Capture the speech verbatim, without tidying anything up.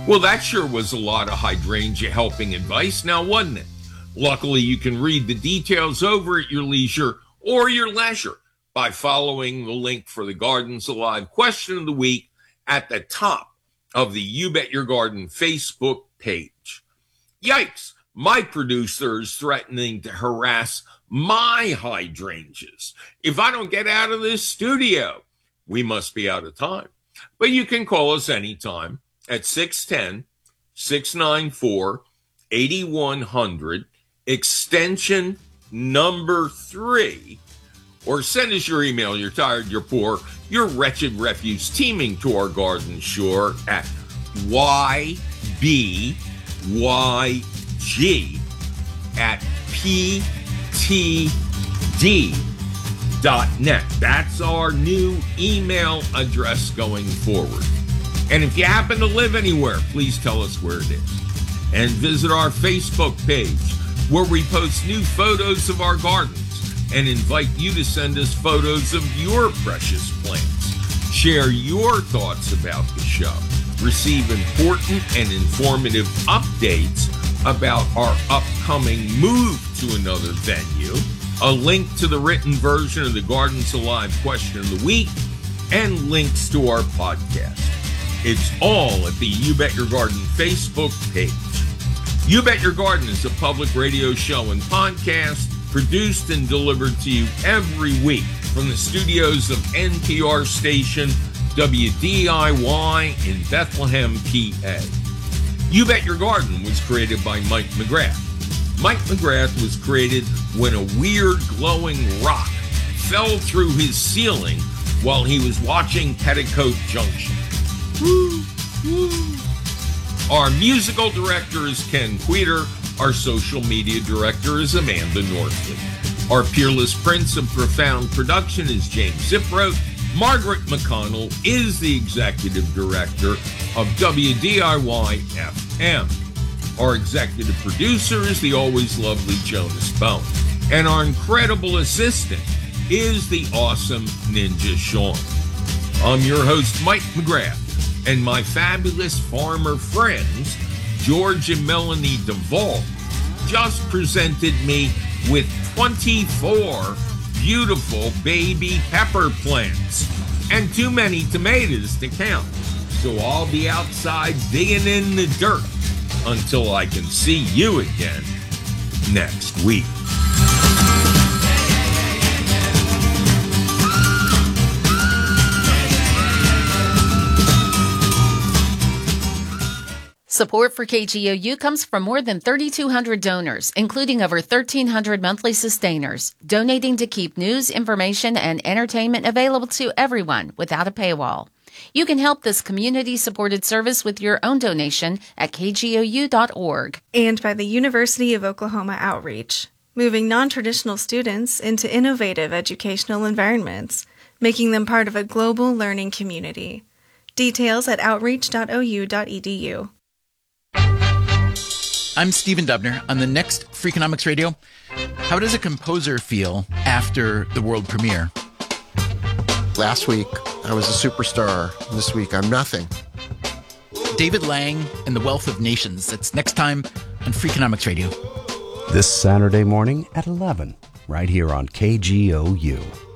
Well, that sure was a lot of hydrangea helping advice now, wasn't it? Luckily, you can read the details over at your leisure or your leisure by following the link for the Gardens Alive question of the week at the top of the You Bet Your Garden Facebook page. Yikes, my producer is threatening to harass my hydrangeas. If I don't get out of this studio, we must be out of time. But you can call us anytime at six one zero, six nine four, eight one zero zero, extension number three, or send us your email, you're tired, you're poor, your wretched refuse teeming to our garden shore at Y B Y G at P T D dot net. That's our new email address going forward. And if you happen to live anywhere, please tell us where it is. And visit our Facebook page, where we post new photos of our gardens and invite you to send us photos of your precious plants. Share your thoughts about the show. Receive important and informative updates about our upcoming move to another venue, a link to the written version of the Gardens Alive question of the week, and links to our podcast. It's all at the You Bet Your Garden Facebook page. You Bet Your Garden is a public radio show and podcast produced and delivered to you every week from the studios of N P R station W D I Y in Bethlehem, P A. You Bet Your Garden was created by Mike McGrath. Mike McGrath was created when a weird glowing rock fell through his ceiling while he was watching Petticoat Junction. Woo, woo. Our musical director is Ken Queter. Our social media director is Amanda Northley. Our peerless prince of profound production is James Ziproth. Margaret McConnell is the executive director of W D I Y F M. Our executive producer is the always lovely Jonas Bone. And our incredible assistant is the awesome Ninja Sean. I'm your host, Mike McGrath, and my fabulous farmer friends, George and Melanie Duvall, just presented me with twenty-four beautiful baby pepper plants and too many tomatoes to count. So I'll be outside digging in the dirt until I can see you again next week. Support for K G O U comes from more than thirty-two hundred donors, including over thirteen hundred monthly sustainers, donating to keep news, information, and entertainment available to everyone without a paywall. You can help this community-supported service with your own donation at K G O U dot org. And by the University of Oklahoma Outreach, moving non-traditional students into innovative educational environments, making them part of a global learning community. Details at outreach dot O U dot E D U. I'm Stephen Dubner. On the next Freakonomics Radio, how does a composer feel after the world premiere? Last week, I was a superstar. This week, I'm nothing. David Lang and the Wealth of Nations. That's next time on Freakonomics Radio. This Saturday morning at eleven, right here on K G O U.